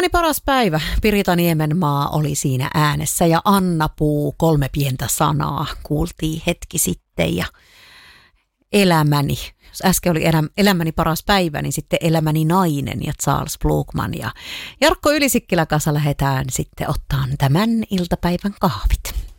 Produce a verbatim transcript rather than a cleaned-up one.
Elämäni paras päivä, Pirita Niemenmaa oli siinä äänessä ja Anna Puu, kolme pientä sanaa, kuultiin hetki sitten ja elämäni. Jos äsken oli elä, elämäni paras päivä, niin sitten elämäni nainen ja Charles Blukman ja Jarkko Ylisikkilä kanssa lähdetään sitten ottaan tämän iltapäivän kahvit.